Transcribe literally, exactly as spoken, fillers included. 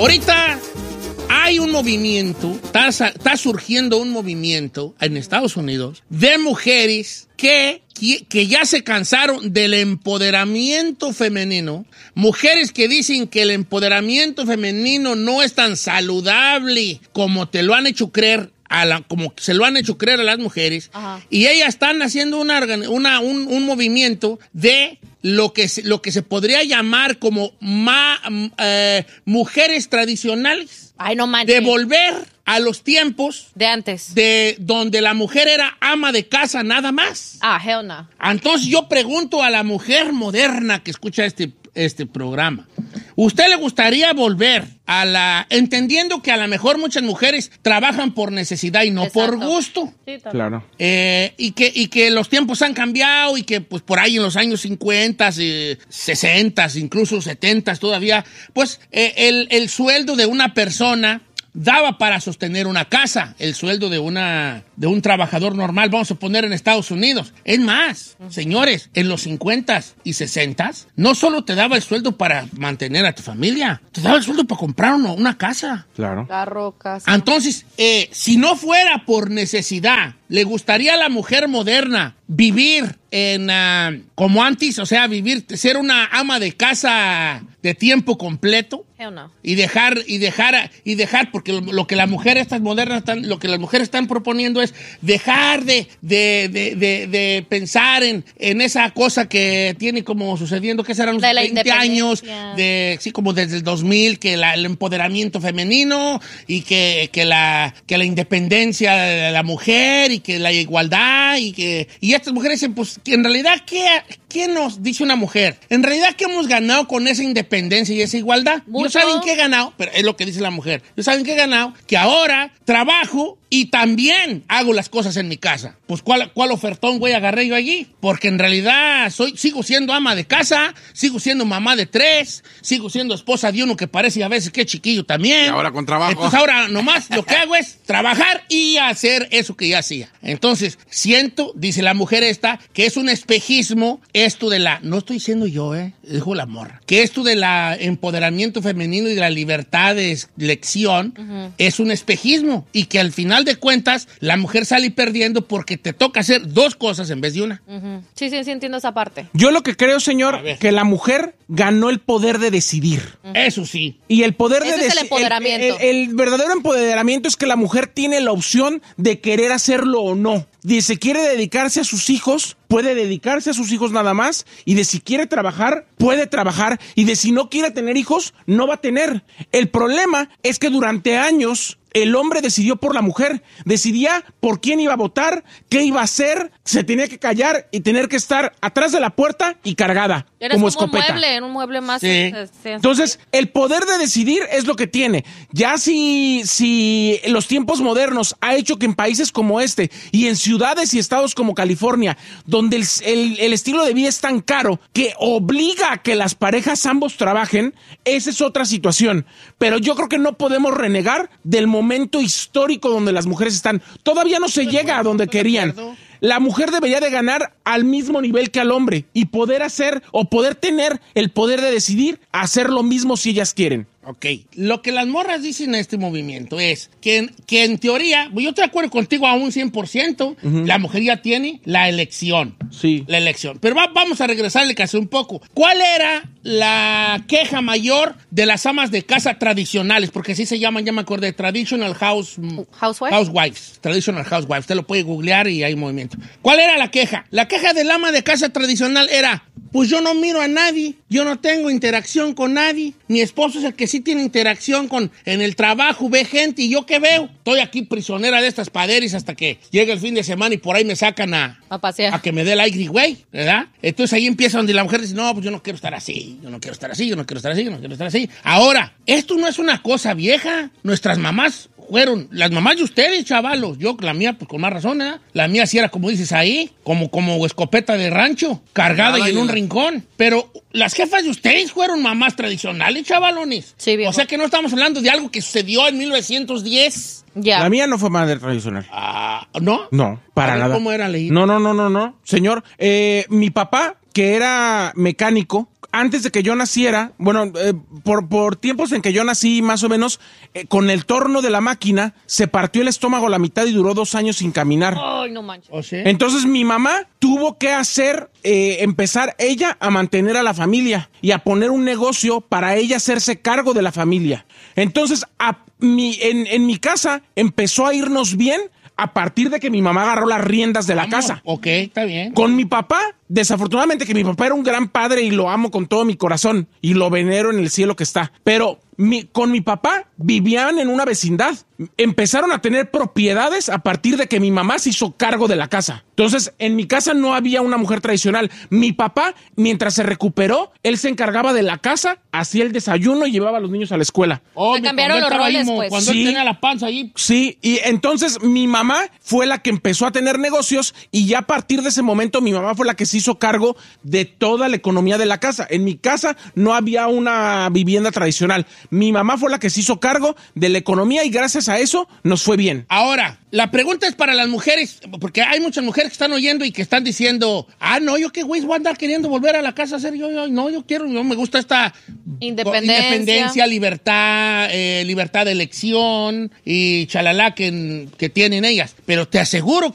Ahorita hay un movimiento, está, está surgiendo un movimiento en Estados Unidos de mujeres que, que, que ya se cansaron del empoderamiento femenino. Mujeres que dicen que el empoderamiento femenino no es tan saludable como te lo han hecho creer. A la, como se lo han hecho creer a las mujeres. Ajá. Y ellas están haciendo una, una, un, un movimiento de lo que, se, lo que se podría llamar como ma, eh, mujeres tradicionales. Ay, no manches. De volver a los tiempos de antes, de donde la mujer era ama de casa nada más. Ah, hell no. Entonces yo pregunto a la mujer moderna que escucha este, este programa, ¿usted le gustaría volver a la... entendiendo que a lo mejor muchas mujeres trabajan por necesidad y no Exacto. por gusto? Sí, claro. Eh, y, que, y que los tiempos han cambiado y que pues por ahí en los años cincuenta, eh, sesenta, incluso setenta todavía, pues eh, el, el sueldo de una persona daba para sostener una casa, el sueldo de una de un trabajador normal, vamos a poner en Estados Unidos. Es más, uh-huh. señores, en los cincuentas y sesentas, no solo te daba el sueldo para mantener a tu familia, te daba el sueldo para comprar una, una casa. Claro. Carro, casa. Entonces, eh, si no fuera por necesidad, ¿le gustaría a la mujer moderna vivir en uh, como antes? O sea, vivir, ser una ama de casa de tiempo completo. Hell no. Y dejar, y dejar, y dejar, porque lo, lo que las mujeres estas modernas están, lo que las mujeres están proponiendo es dejar de, de, de, de, de pensar en, en esa cosa que tiene como sucediendo, que serán los veinte años, de, sí, como desde el dos mil, que la, el empoderamiento femenino y que, que la, que la independencia de la mujer y que la igualdad y que, y estas mujeres dicen, pues, que en realidad, ¿qué, qué nos dice una mujer? En realidad, ¿qué hemos ganado con esa independencia y esa igualdad? ¿Mucho? ¿No saben qué he ganado? Pero es lo que dice la mujer. ¿No saben qué he ganado? Que ahora trabajo y también hago las cosas en mi casa. Pues, ¿cuál, cuál ofertón, güey, agarré yo allí? Porque en realidad soy, sigo siendo ama de casa, sigo siendo mamá de tres, sigo siendo esposa de uno que parece a veces que es chiquillo también. Y ahora con trabajo. Entonces ahora nomás lo que hago es trabajar y hacer eso que ya hacía. Entonces, siento, dice la mujer esta, que es un espejismo esto de la... No estoy diciendo yo, eh, dijo la morra. Que esto de la empoderamiento femenino y de la libertad de elección uh-huh. es un espejismo. Y que al final de cuentas, la mujer sale perdiendo porque te toca hacer dos cosas en vez de una. Uh-huh. Sí, sí, sí, entiendo esa parte. Yo lo que creo, señor, que la mujer ganó el poder de decidir. Uh-huh. Eso sí. Y el poder Ese de decidir... es el empoderamiento. El, el, el verdadero empoderamiento es que la mujer tiene la opción de querer hacerlo o no. De si quiere dedicarse a sus hijos, puede dedicarse a sus hijos nada más. Y de si quiere trabajar, puede trabajar. Y de si no quiere tener hijos, no va a tener. El problema es que durante años... el hombre decidió por la mujer, decidía por quién iba a votar, qué iba a hacer, se tenía que callar y tener que estar atrás de la puerta y cargada, Eres como, como escopeta. un mueble, en un mueble más. Sí. Este, Entonces, el poder de decidir es lo que tiene. Ya si, si los tiempos modernos ha hecho que en países como este y en ciudades y estados como California, donde el, el, el estilo de vida es tan caro que obliga a que las parejas ambos trabajen, esa es otra situación. Pero yo creo que no podemos renegar del momento momento histórico donde las mujeres están. Todavía no se llega a donde querían. La mujer debería de ganar al mismo nivel que al hombre y poder hacer o poder tener el poder de decidir hacer lo mismo si ellas quieren. Ok, lo que las morras dicen en este movimiento es que, que en teoría, yo estoy de acuerdo contigo a un cien por ciento, uh-huh. la mujer ya tiene la elección. Sí. La elección. Pero va, vamos a regresarle casi un poco. ¿Cuál era la queja mayor de las amas de casa tradicionales? Porque así se llaman, ya me acordé, traditional house... Housewives. Housewives. Traditional housewives. Usted lo puede googlear y hay movimiento. ¿Cuál era la queja? La queja del ama de casa tradicional era... Pues yo no miro a nadie, yo no tengo interacción con nadie. Mi esposo es el que sí tiene interacción con en el trabajo, ve gente y yo qué veo. Estoy aquí prisionera de estas paderes hasta que llegue el fin de semana y por ahí me sacan a, a pasear. A que me dé el aire, güey, ¿verdad? Entonces ahí empieza donde la mujer dice, no, pues yo no quiero estar así, yo no quiero estar así, yo no quiero estar así, yo no quiero estar así. Ahora, esto no es una cosa vieja. Nuestras mamás fueron, las mamás de ustedes, chavalos. Yo, la mía, pues con más razón, ¿eh? La mía sí era, como dices ahí, como, como escopeta de rancho, cargada y en un rincón. Pero las jefas de ustedes fueron mamás tradicionales, chavalones. Sí, viejo. O sea que no estamos hablando de algo que sucedió en mil novecientos diez. Ya. La mía no fue madre tradicional. Ah, ¿no? No, para A ver, nada. ¿cómo era leído? No, no, no, no, no. Señor, eh, mi papá, que era mecánico, antes de que yo naciera, bueno, eh, por, por tiempos en que yo nací, más o menos, eh, con el torno de la máquina, se partió el estómago a la mitad y duró dos años sin caminar. Ay, no manches. ¿O sí? Entonces mi mamá tuvo que hacer, eh, empezar ella a mantener a la familia y a poner un negocio para ella hacerse cargo de la familia. Entonces, a mi, en, en mi casa empezó a irnos bien a partir de que mi mamá agarró las riendas de la Vamos. casa. Ok, está bien. Con mi papá, desafortunadamente que mi papá era un gran padre y lo amo con todo mi corazón y lo venero en el cielo que está. Pero mi, con mi papá vivían en una vecindad. Empezaron a tener propiedades a partir de que mi mamá se hizo cargo de la casa. Entonces, en mi casa no había una mujer tradicional. Mi papá, mientras se recuperó, él se encargaba de la casa, hacía el desayuno y llevaba a los niños a la escuela. Oh, Se mi- cambiaron cuando él los estaba ahí, roles, mo- pues. Cuando Sí. él tenía la panza ahí. Sí, y entonces mi mamá fue la que empezó a tener negocios y ya a partir de ese momento mi mamá fue la que se hizo cargo de toda la economía de la casa. En mi casa no había una vivienda tradicional. Mi mamá fue la que se hizo cargo de la economía y gracias a eso nos fue bien. Ahora, la pregunta es para las mujeres, porque hay muchas mujeres que están oyendo y que están diciendo, ah, no, yo qué güey voy a andar queriendo volver a la casa a hacer yo, yo no, yo quiero, yo me gusta esta Independencia. independencia, libertad, eh, libertad de elección y chalala que, que tienen ellas. Pero te aseguro